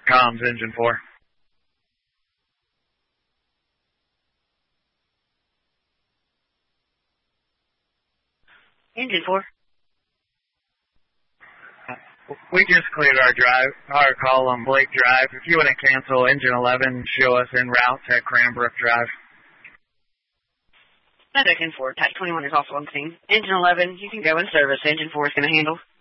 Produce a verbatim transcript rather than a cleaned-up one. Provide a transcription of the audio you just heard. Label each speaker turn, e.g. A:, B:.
A: Comms, engine four.
B: Engine four.
A: We just cleared our drive, our call on Blake Drive. If you want to cancel engine eleven, show us en route to Cranbrook Drive.
B: Medic in four, Type twenty-one is also on scene. Engine eleven, you can go in service. Engine four is going to handle.